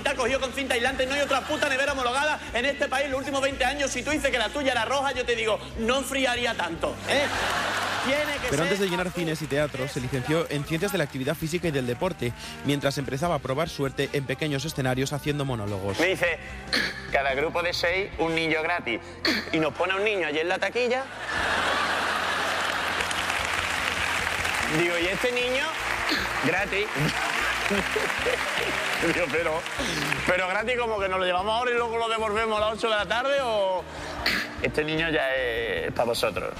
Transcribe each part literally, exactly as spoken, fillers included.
mitad cogido con cinta aislante. No hay otra puta nevera homologada en este país los últimos veinte años. Si tú dices que la tuya era roja, yo te digo, no enfriaría tanto, ¿eh? Tiene que Pero ser... antes de llenar cines y teatros, se licenció en Ciencias de la Actividad Física y del Deporte, mientras empezaba a probar suerte en pequeños escenarios haciendo monólogos. Me dice, cada grupo de seis, un niño gratis. Y nos pone a un niño allí en la taquilla. Digo, ¿y este niño? Gratis. Digo, pero, pero gratis como que nos lo llevamos ahora y luego lo devolvemos a las ocho de la tarde, o... Este niño ya es para vosotros.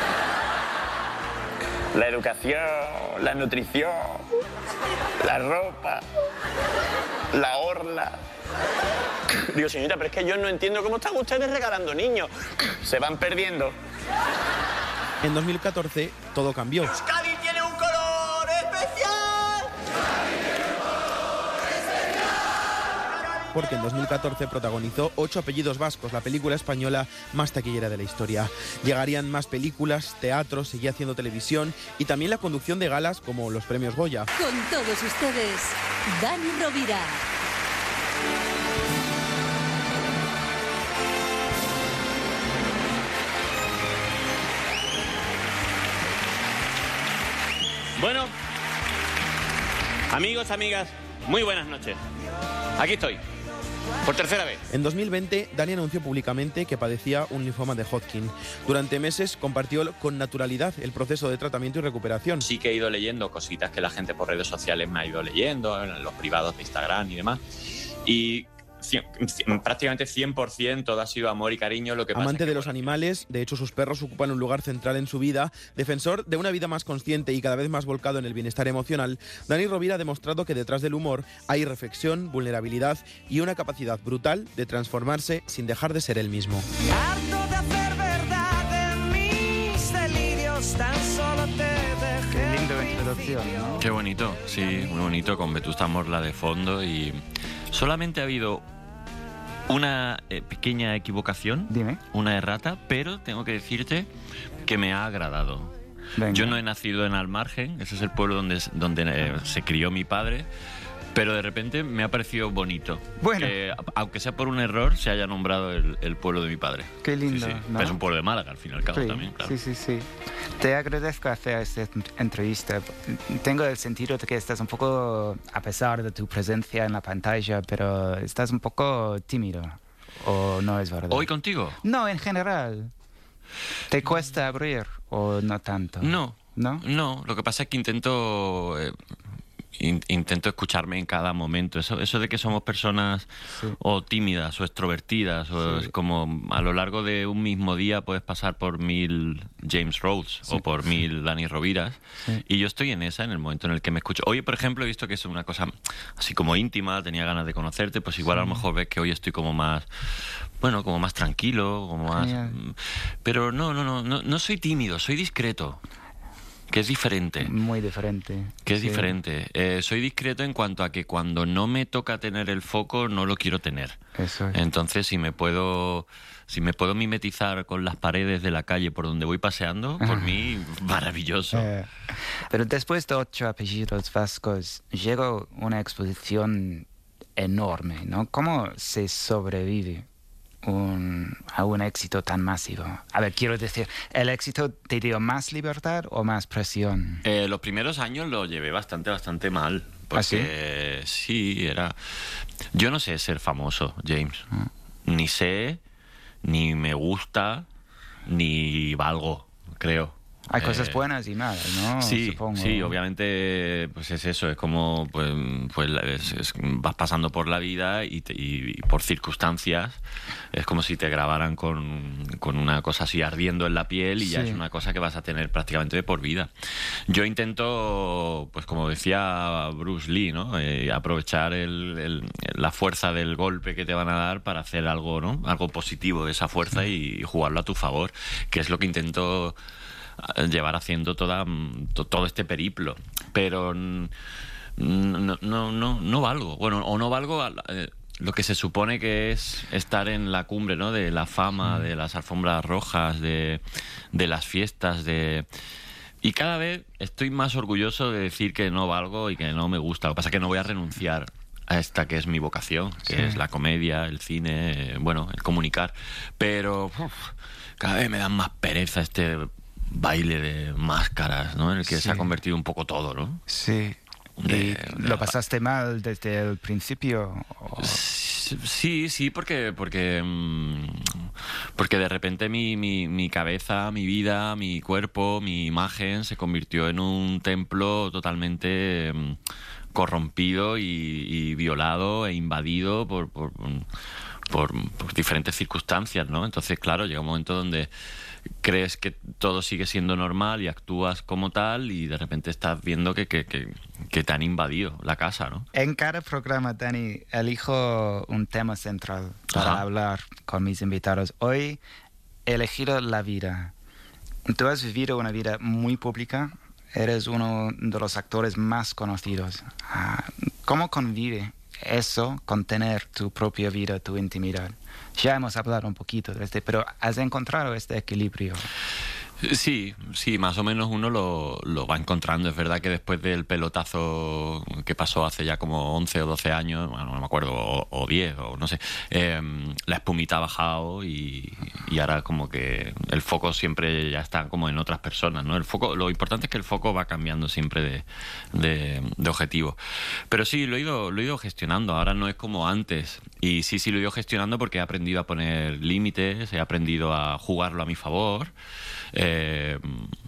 La educación, la nutrición, la ropa, la orla. Digo, señorita, pero es que yo no entiendo cómo están ustedes regalando niños. Se van perdiendo. En dos mil catorce, todo cambió. Euskadi tiene un color especial. Porque en dos mil catorce protagonizó Ocho apellidos vascos, la película española más taquillera de la historia. Llegarían más películas, teatros, seguía haciendo televisión y también la conducción de galas como los premios Goya. Con todos ustedes, Dani Rovira. Bueno, amigos, amigas, muy buenas noches. Aquí estoy, por tercera vez. En dos mil veinte, Dani anunció públicamente que padecía un linfoma de Hodgkin. Durante meses compartió con naturalidad el proceso de tratamiento y recuperación. Sí que he ido leyendo cositas que la gente por redes sociales me ha ido leyendo, en los privados de Instagram y demás. Y prácticamente cien por ciento todo ha sido amor y cariño. Lo que pasa Amante es que, de los bueno, animales, de hecho sus perros ocupan un lugar central en su vida. Defensor de una vida más consciente y cada vez más volcado en el bienestar emocional, Dani Rovira ha demostrado que detrás del humor hay reflexión, vulnerabilidad y una capacidad brutal de transformarse sin dejar de ser él mismo. Harto de hacer verdad en mis delirios, tan solo te dejé. Qué lindo introducción, ¿no? Qué bonito, sí, muy bonito, con Vetusta Morla de fondo. Y solamente ha habido una eh, pequeña equivocación, Dime. una errata, pero tengo que decirte que me ha agradado. Venga. Yo no he nacido en Almargen, ese es el pueblo donde, donde eh, se crió mi padre, pero de repente me ha parecido bonito. Bueno. Que, aunque sea por un error, se haya nombrado el, el pueblo de mi padre. Qué lindo, Sí, sí. ¿no? Es un pueblo de Málaga, al fin y al cabo, Sí, también, claro. sí, sí, sí. Te agradezco hacer esta entrevista. Tengo el sentido de que estás un poco, a pesar de tu presencia en la pantalla, pero estás un poco tímido. ¿O no es verdad? ¿Hoy contigo? No, en general. ¿Te cuesta abrir o no tanto? No. ¿No? No, lo que pasa es que intento... eh, in- intento escucharme en cada momento. Eso, eso de que somos personas Sí. o tímidas o extrovertidas, o Sí. es como a lo largo de un mismo día puedes pasar por mil James Rhodes Sí. o por mil Dani Roviras, Sí. y yo estoy en esa, en el momento en el que me escucho. Hoy, por ejemplo, he visto que es una cosa así como íntima, tenía ganas de conocerte, pues igual Sí. a lo mejor ves que hoy estoy como más, bueno, como más tranquilo, como más... Genial. Pero no, no, no, no, no soy tímido, soy discreto, que es diferente. Muy diferente. Que es Sí. diferente. Eh, soy discreto en cuanto a que cuando no me toca tener el foco, no lo quiero tener. Eso es. Entonces, si me puedo, si me puedo mimetizar con las paredes de la calle por donde voy paseando, por mí, maravilloso. Eh, pero después de Ocho apellidos vascos, llegó una exposición enorme, ¿no? ¿Cómo se sobrevive un, a un éxito tan masivo? A ver, quiero decir, ¿el éxito te dio más libertad o más presión? Eh, los primeros años lo llevé bastante, bastante mal. Porque sí, era... Yo no sé ser famoso, James. Ni sé, ni me gusta, ni valgo, creo. Hay cosas Eh, buenas y malas, ¿no? Sí, Supongo. sí, obviamente pues es eso, es como pues, pues es- es- vas pasando por la vida y, te- y- y por circunstancias es como si te grabaran con, con una cosa así ardiendo en la piel y ya Sí. es una cosa que vas a tener prácticamente de por vida. Yo intento, pues como decía Bruce Lee, ¿no? Eh, aprovechar el- el- la fuerza del golpe que te van a dar para hacer algo, ¿no? Algo positivo de esa fuerza y jugarlo a tu favor, que es lo que intento llevar haciendo toda, to- todo este periplo, pero mm, no, no, no, no valgo, bueno, o no valgo a- eh, lo que se supone que es estar en la cumbre, ¿no? De la fama, de las alfombras rojas, de, de las fiestas, de... Y cada vez estoy más orgulloso de decir que no valgo y que no me gusta. Lo que pasa es que no voy a renunciar a esta que es mi vocación, que Sí. es la comedia, el cine, eh, bueno, el comunicar. Pero uf, cada vez me dan más pereza este baile de máscaras, ¿no? En el que Sí. se ha convertido un poco todo, ¿no? Sí. ¿Y De- de- lo pasaste mal desde el principio? ¿O? Sí, sí, porque porque mm, porque de repente mi, mi, mi cabeza, mi vida, mi cuerpo, mi imagen se convirtió en un templo totalmente mm, corrompido y, y violado e invadido por, por, por, por diferentes circunstancias, ¿no? Entonces, claro, llega un momento donde crees que todo sigue siendo normal y actúas como tal y de repente estás viendo que, que, que, que te han invadido la casa, ¿no? En cada programa, Dani, elijo un tema central para Ajá. hablar con mis invitados. Hoy he elegido la vida. Tú has vivido una vida muy pública, eres uno de los actores más conocidos. Ah, ¿Cómo convive eso con tener tu propia vida, tu intimidad? Ya hemos hablado un poquito de este, pero ¿has encontrado este equilibrio? Sí, sí, más o menos uno lo, lo va encontrando. Es verdad que después del pelotazo que pasó hace ya como once o doce años, bueno, no me acuerdo, o, o diez, o no sé, eh, la espumita ha bajado y, y ahora como que el foco siempre ya está como en otras personas, ¿no? El foco, lo importante es que el foco va cambiando siempre de, de, de objetivo. Pero sí, lo he ido, lo he ido gestionando. Ahora no es como antes. Y sí, sí, lo he ido gestionando porque he aprendido a poner límites, he aprendido a jugarlo a mi favor. Eh,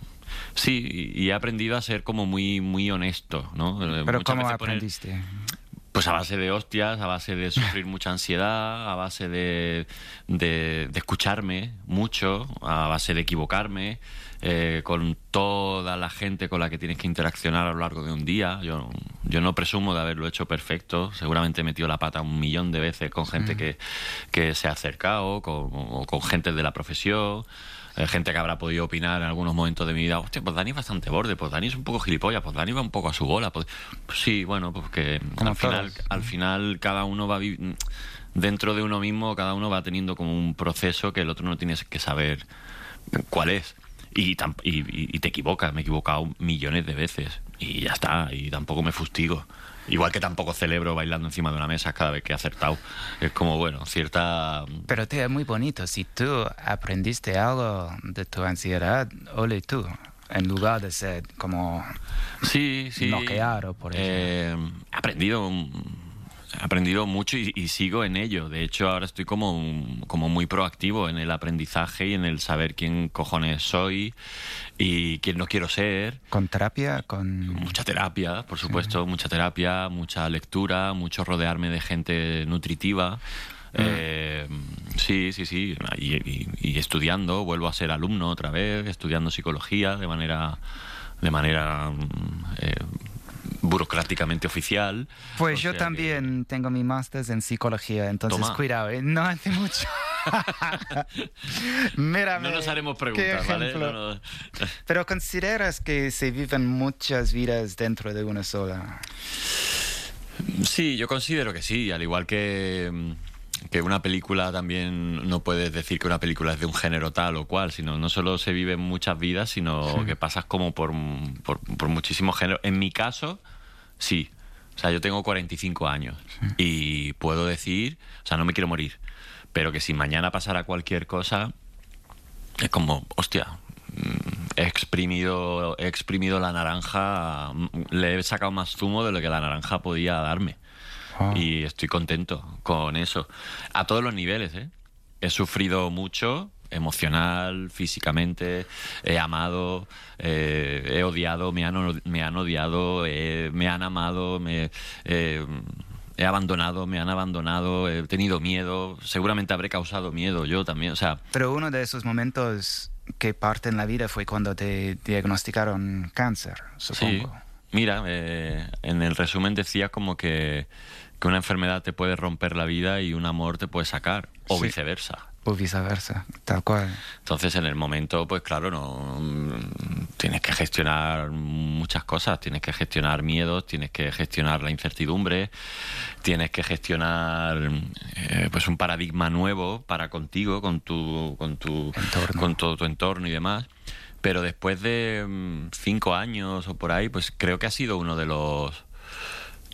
sí, y he aprendido a ser como muy muy honesto, ¿no? Pero Muchas ¿cómo veces poner- aprendiste? pues a base de hostias, a base de sufrir mucha ansiedad, a base de, de, de escucharme mucho, a base de equivocarme, eh, con toda la gente con la que tienes que interaccionar a lo largo de un día. Yo, yo no presumo de haberlo hecho perfecto, seguramente he metido la pata un millón de veces con gente que, que se ha acercado, con, o con gente de la profesión. Eh, gente que habrá podido opinar en algunos momentos de mi vida, hostia, pues Dani es bastante borde, pues Dani es un poco gilipollas, pues Dani va un poco a su bola. Pues, pues sí, bueno, pues que Como al final, todos. al final cada uno va vi- dentro de uno mismo, cada uno va teniendo como un proceso que el otro no tiene que saber cuál es. Y, tam- y, y- y te equivocas, me he equivocado millones de veces y ya está, y tampoco me fustigo. Igual que tampoco celebro bailando encima de una mesa cada vez que he acertado. Es como, bueno, cierta... Pero te es muy bonito. Si tú aprendiste algo de tu ansiedad, ole tú, en lugar de ser como Sí, sí. noqueado por eso. Eh, he aprendido, he aprendido mucho y, y sigo en ello. De hecho, ahora estoy como, como muy proactivo en el aprendizaje y en el saber quién cojones soy y quién no quiero ser. Con terapia, con... Mucha terapia, por supuesto, mucha terapia, mucha lectura, mucho rodearme de gente nutritiva. Eh, sí, sí, sí. Y, y- y estudiando, vuelvo a ser alumno otra vez, estudiando psicología de manera, de manera mm, eh, burocráticamente oficial. Pues O yo sea también tengo mi máster en psicología, entonces Toma. cuidado, ¿eh? No hace mucho. Mírame, No nos haremos qué preguntas, ¿vale? ejemplo. No, no. Pero ¿consideras que se viven muchas vidas dentro de una sola? Sí, yo considero que sí, al igual que, mm, que una película también no puedes decir que una película es de un género tal o cual, sino no solo se viven muchas vidas, sino que pasas como por, por, por muchísimos géneros. En mi caso, sí. O sea, yo tengo cuarenta y cinco años y puedo decir, o sea, no me quiero morir, pero que si mañana pasara cualquier cosa, es como, hostia, mm, he exprimido, he exprimido la naranja, mm, le he sacado más zumo de lo que la naranja podía darme. Ah. Y estoy contento con eso. A todos los niveles, ¿eh? He sufrido mucho, emocional, físicamente, he amado, eh, he odiado, me han, me han odiado, eh, me han amado, me, eh, he abandonado, me han abandonado, he tenido miedo, seguramente habré causado miedo yo también, o sea... Pero uno de esos momentos que parte en la vida fue cuando te diagnosticaron cáncer, supongo. Sí, mira, eh, en el resumen decía como que, que una enfermedad te puede romper la vida y un amor te puede sacar, o Sí. viceversa. O viceversa, tal cual. Entonces, en el momento, pues claro, no mm, tienes que gestionar muchas cosas. Tienes que gestionar miedos, tienes que gestionar la incertidumbre, tienes que gestionar eh, pues un paradigma nuevo para contigo, con tu, con tu, Entorno. con todo tu entorno y demás. Pero después de mm, cinco años o por ahí, pues creo que ha sido uno de los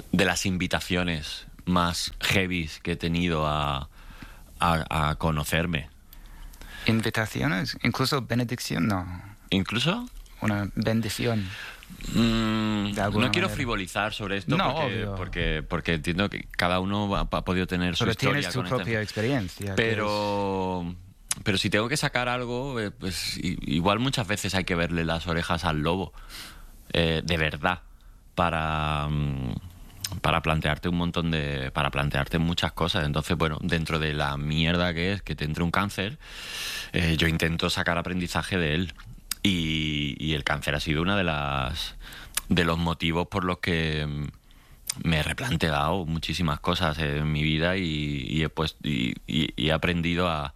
de las invitaciones más heavies que he tenido a, a, a conocerme. ¿Invitaciones? ¿Incluso benedicción? No. ¿Incluso? Una bendición. Mm, De no alguna quiero manera. frivolizar sobre esto No, porque, obvio. porque, porque entiendo que cada uno ha, ha podido tener su Pero historia tienes tu con esta propia enfer- experiencia. que Pero, pero si tengo que sacar algo, eh, pues i- igual muchas veces hay que verle las orejas al lobo, eh, de verdad, para, mm, para plantearte un montón de, para plantearte muchas cosas. Entonces, bueno, dentro de la mierda que es que te entre un cáncer, eh, yo intento sacar aprendizaje de él. Y, y el cáncer ha sido una de las de los motivos por los que mm, me he replanteado muchísimas cosas en mi vida y, y he puesto y, y- y he aprendido a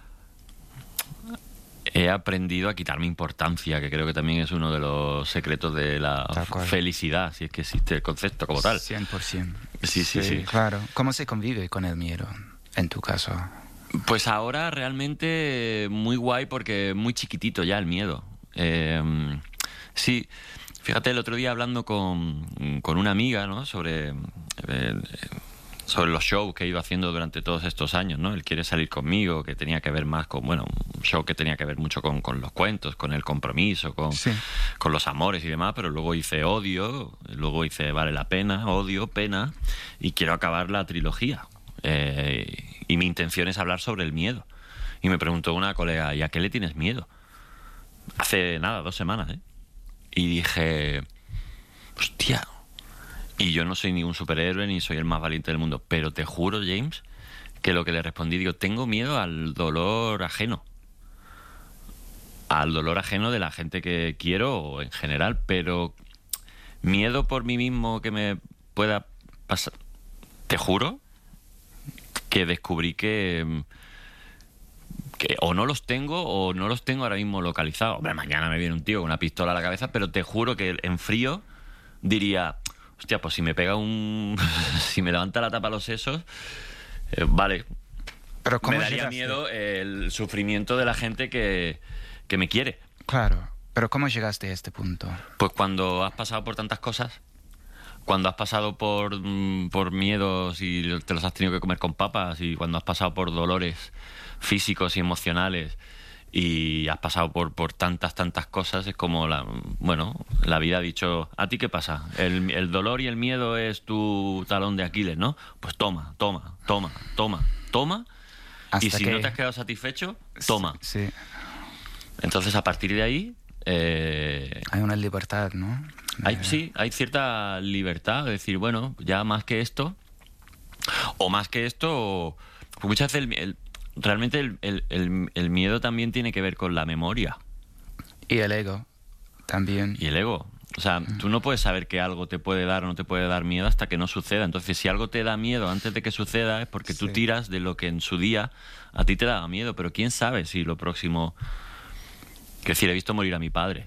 he aprendido a quitarme importancia, que creo que también es uno de los secretos de la Tal cual. felicidad, si es que existe el concepto como tal. cien por ciento. Sí, sí, sí. Claro. ¿Cómo se convive con el miedo, en tu caso? Pues ahora realmente muy guay porque muy chiquitito ya el miedo. Eh, sí, fíjate, el otro día hablando con, con una amiga, ¿no? sobre, eh, sobre los shows que he ido haciendo durante todos estos años, ¿no? Él quiere salir conmigo, que tenía que ver más con, bueno, un show que tenía que ver mucho con, con los cuentos, con el compromiso, con, Sí. con los amores y demás, pero luego hice Odio, luego hice Vale la Pena, Odio, Pena, y quiero acabar la trilogía. Eh, y mi intención es hablar sobre el miedo. Y me preguntó una colega, ¿y a qué le tienes miedo? Hace nada, dos semanas, ¿eh? Y dije, hostia, y yo no soy ningún superhéroe ni soy el más valiente del mundo, pero te juro, James, que lo que le respondí, digo, tengo miedo al dolor ajeno. Al dolor ajeno de la gente que quiero o en general, pero miedo por mí mismo que me pueda pasar. Te juro que descubrí que, que o no los tengo o no los tengo ahora mismo localizados. Hombre, mañana me viene un tío con una pistola a la cabeza, pero te juro que en frío diría, hostia, pues si me pega un... si me levanta la tapa a los sesos, eh, vale, Pero ¿cómo me daría llegaste? miedo el sufrimiento de la gente que, que me quiere. Claro. Pero ¿cómo llegaste a este punto? Pues cuando has pasado por tantas cosas, cuando has pasado por, mm, por miedos y te los has tenido que comer con papas, y cuando has pasado por dolores físicos y emocionales y has pasado por, por tantas, tantas cosas, es como la, bueno, la vida ha dicho, ¿a ti qué pasa? El, el dolor y el miedo es tu talón de Aquiles, ¿no? Pues toma, toma, toma, toma, toma, Hasta y si que... no te has quedado satisfecho, toma. Sí. Entonces, a partir de ahí... Eh, Hay una libertad, ¿no? Hay, Eh, sí, hay cierta libertad de decir, bueno, ya más que esto, o más que esto, o- porque muchas veces el- el- realmente el, el- el- el miedo también tiene que ver con la memoria Y el ego también. y el ego. O sea, tú no puedes saber que algo te puede dar o no te puede dar miedo hasta que no suceda. Entonces, si algo te da miedo antes de que suceda es porque tú Sí. tiras de lo que en su día a ti te daba miedo. Pero quién sabe si lo próximo... Quiero decir, he visto morir a mi padre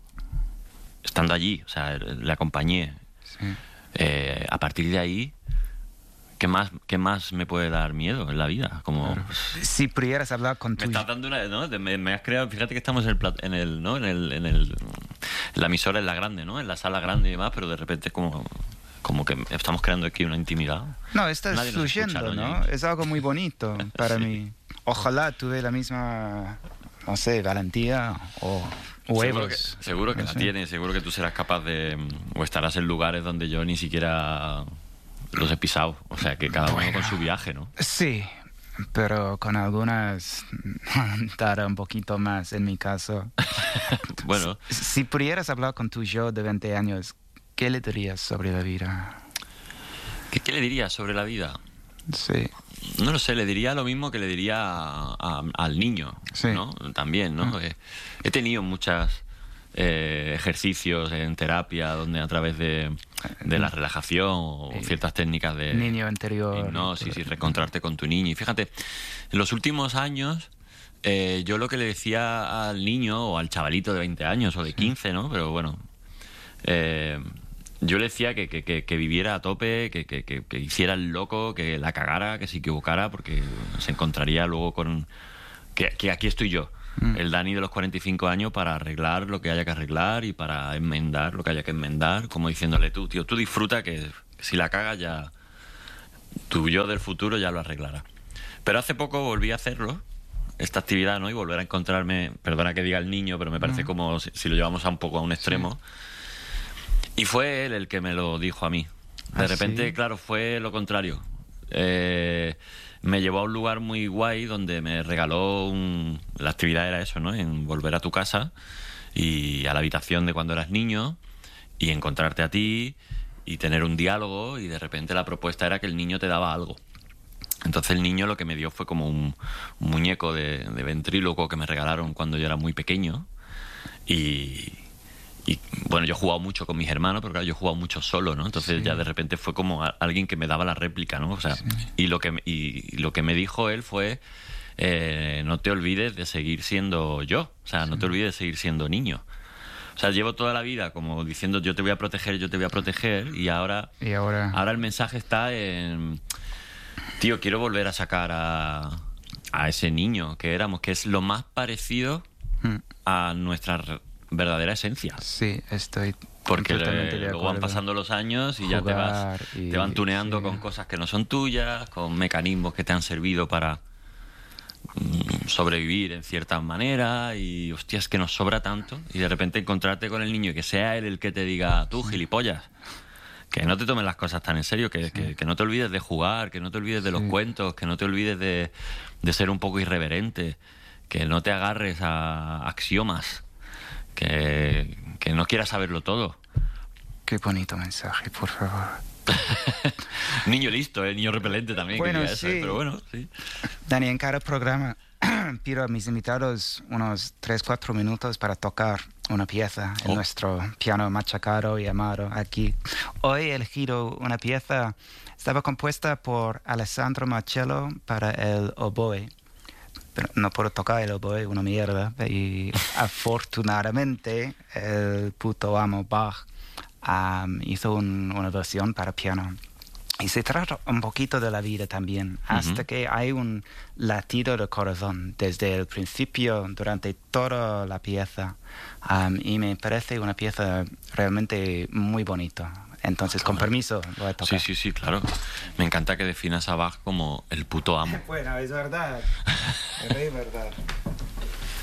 estando allí, o sea, le acompañé. Sí. Eh, a partir de ahí, ¿qué más, qué más me puede dar miedo en la vida? Como Si pudieras hablar con me tu... estás dando una, ¿no? me, me has creado, fíjate que estamos en el, plat- en el, ¿no? En el, en el, en la emisora en la grande, ¿no? En la sala grande y demás, pero de repente como, como que estamos creando aquí una intimidad. No, estás Nadie nos escucha, fluyendo, ¿no, ¿no? James? Es algo muy bonito para Sí. mí. Ojalá tuve la misma, no sé, valentía o huevos. Seguro que, seguro que No la sé. tienes, seguro que tú serás capaz de... o estarás en lugares donde yo ni siquiera los he pisado. O sea, que cada uno Bueno. con su viaje, ¿no? Sí, pero con algunas tarda un poquito más en mi caso. Bueno, Si pudieras hablar con tu yo de veinte años, ¿qué le dirías sobre la vida? ¿qué, qué le dirías sobre la vida? Sí, No lo sé, le diría lo mismo que le diría a- a- al niño, Sí. ¿no? También, ¿no? Eh, he tenido muchos ejercicios en terapia donde a través de, de la relajación o Sí. ciertas técnicas de niño interior. hipnosis y reencontrarte con tu niño. Y fíjate, en los últimos años eh, yo lo que le decía al niño o al chavalito de veinte años o de quince, ¿no? Pero bueno, eh, yo le decía que, que, que, que viviera a tope, que, que, que, que hiciera el loco, que la cagara, que se equivocara, porque se encontraría luego con... Que, que aquí estoy yo, Mm. el Dani de los cuarenta y cinco años, para arreglar lo que haya que arreglar y para enmendar lo que haya que enmendar, como diciéndole tú, tío, tú disfruta que, Si la cagas ya, tu yo del futuro ya lo arreglará. Pero hace poco volví a hacerlo, esta actividad, ¿no? Y volver a encontrarme, perdona que diga el niño, pero me parece mm. como si, si lo llevamos a un poco a un extremo. Sí. Y fue él el que me lo dijo a mí. De ¿Ah, repente, sí? Claro, fue lo contrario. Eh, me llevó a un lugar muy guay donde me regaló un... La actividad era eso, ¿no? En volver a tu casa y a la habitación de cuando eras niño y encontrarte a ti y tener un diálogo, y de repente la propuesta era que el niño te daba algo. Entonces el niño lo que me dio fue como un, un muñeco de, de ventríloco que me regalaron cuando yo era muy pequeño. Y, y bueno, yo he jugado mucho con mis hermanos, pero claro, yo he jugado mucho solo, ¿no? Entonces sí. ya de repente fue como a, alguien que me daba la réplica, ¿no? O sea, sí. y, lo que, y, y lo que me dijo él fue, eh, no te olvides de seguir siendo yo. O sea, sí. no te olvides de seguir siendo niño. O sea, llevo toda la vida como diciendo yo te voy a proteger, yo te voy a proteger, y ahora, y ahora... ahora el mensaje está en... Tío, quiero volver a sacar a, a ese niño que éramos, que es lo más parecido mm. a nuestra verdadera esencia. Sí, estoy Porque completamente de luego van pasando los años y Jugar ya te vas y, te van tuneando sí. con cosas que no son tuyas, con mecanismos que te han servido para mm, sobrevivir en cierta manera, y hostia, es que nos sobra tanto, y de repente encontrarte con el niño y que sea él el que te diga, tú gilipollas, que no te tomes las cosas tan en serio, que, sí. que, que no te olvides de jugar, que no te olvides de los sí. cuentos, que no te olvides de, de ser un poco irreverente, que no te agarres a axiomas, que, que no quieras saberlo todo. Qué bonito mensaje, por favor. Niño listo, ¿eh? Niño repelente también. Bueno, que sí. Eso, pero bueno, sí. Dani, en cada programa pido a mis invitados unos tres cuatro minutos para tocar una pieza en oh. nuestro piano machacado y amado aquí. Hoy he elegido una pieza, estaba compuesta por Alessandro Marcello para el oboe. Pero no puedo tocar el oboe, una mierda. Y afortunadamente el puto amo Bach um, hizo un, una versión para piano. Y se trata un poquito de la vida también, hasta uh-huh. que hay un latido de corazón desde el principio, durante toda la pieza. Um, y me parece una pieza realmente muy bonita. Entonces, claro. con permiso, voy a tocar. Sí, sí, sí, claro. Me encanta que definas a Bach como el puto amo. Bueno, es verdad. Es verdad.